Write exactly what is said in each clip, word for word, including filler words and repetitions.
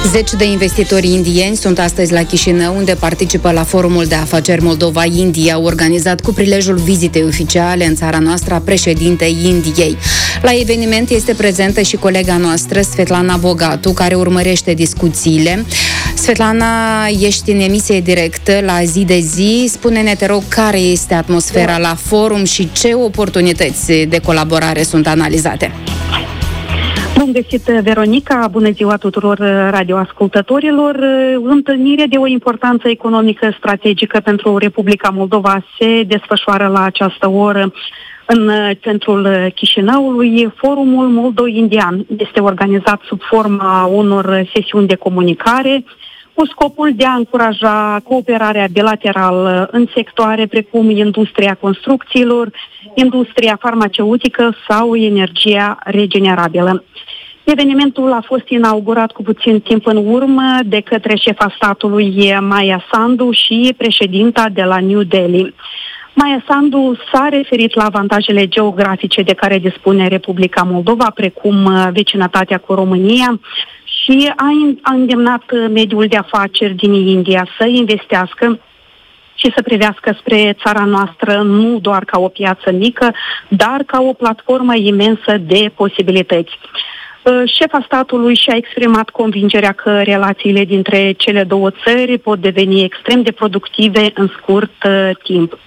Zeci de investitori indieni sunt astăzi la Chișinău, unde participă la Forumul de Afaceri Moldova-India, organizat cu prilejul vizitei oficiale în țara noastră a președintei Indiei. La eveniment este prezentă și colega noastră, Svetlana Bogatu, care urmărește discuțiile. Svetlana, ești în emisie directă la Zi de Zi. Spune-ne, te rog, care este atmosfera la forum și ce oportunități de colaborare sunt analizate? Bun găsit, Veronica! Bună ziua tuturor radioascultătorilor! Întâlnirea de o importanță economică strategică pentru Republica Moldova se desfășoară la această oră în centrul Chișinăului. Forumul Moldo-Indian este organizat sub forma unor sesiuni de comunicare cu scopul de a încuraja cooperarea bilaterală în sectoare precum industria construcțiilor, industria farmaceutică sau energia regenerabilă. Evenimentul a fost inaugurat cu puțin timp în urmă de către șefa statului Maia Sandu și președinta de la New Delhi. Maia Sandu s-a referit la avantajele geografice de care dispune Republica Moldova, precum vecinătatea cu România, și a îndemnat mediul de afaceri din India să investească și să privească spre țara noastră nu doar ca o piață mică, dar ca o platformă imensă de posibilități. Șefa statului și-a exprimat convingerea că relațiile dintre cele două țări pot deveni extrem de productive în scurt timp.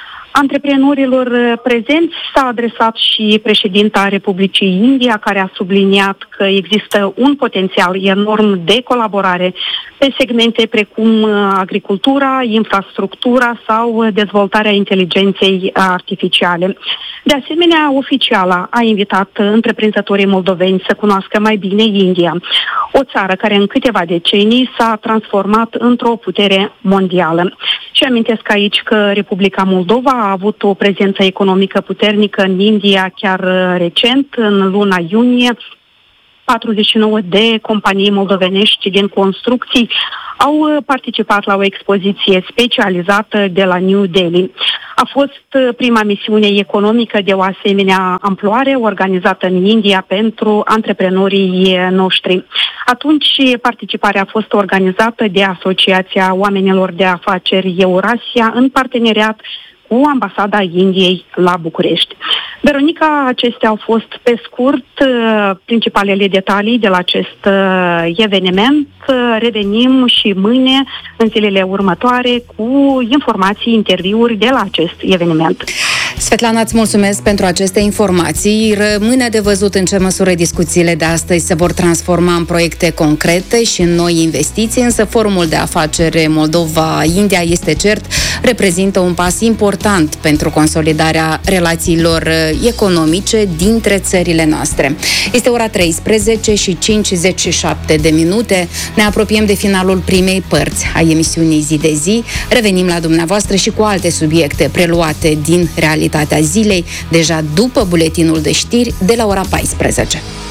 Antreprenorilor prezenți s-a adresat și președinta Republicii India, care a subliniat că există un potențial enorm de colaborare pe segmente precum agricultura, infrastructura sau dezvoltarea inteligenței artificiale. De asemenea, oficiala a invitat întreprinzătorii moldoveni să cunoască mai bine India, o țară care în câteva decenii s-a transformat într-o putere mondială. Și amintesc aici că Republica Moldova a avut o prezență economică puternică în India chiar recent, în luna iunie. patruzeci și nouă de companii moldovenești din construcții au participat la o expoziție specializată de la New Delhi. A fost prima misiune economică de o asemenea amploare organizată în India pentru antreprenorii noștri. Atunci participarea a fost organizată de Asociația Oamenilor de Afaceri Eurasia în parteneriat cu Ambasada Indiei la București. Veronica, acestea au fost pe scurt principalele detalii de la acest eveniment. Revenim și mâine, în zilele următoare, cu informații, interviuri de la acest eveniment. Svetlana, îți mulțumesc pentru aceste informații. Rămâne de văzut în ce măsură discuțiile de astăzi se vor transforma în proiecte concrete și în noi investiții, însă Forumul de Afaceri Moldova-India, este cert, reprezintă un pas important pentru consolidarea relațiilor economice dintre țările noastre. Este ora treisprezece și cincizeci și șapte de minute. Ne apropiem de finalul primei părți a emisiunii Zi de Zi. Revenim la dumneavoastră și cu alte subiecte preluate din realitatea zilei, deja după buletinul de știri de la ora paisprezece.